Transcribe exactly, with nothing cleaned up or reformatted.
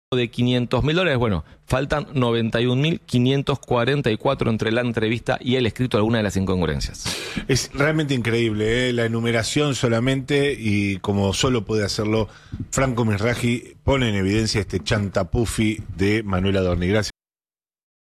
de quinientos mil dólares. Bueno, faltan noventa y un mil quinientos cuarenta y cuatro entre la entrevista y el escrito de alguna de las incongruencias. Es realmente increíble, ¿eh? La enumeración solamente, y como solo puede hacerlo Franco Misragi, pone en evidencia este chantapufi de Manuel Adorni. Gracias.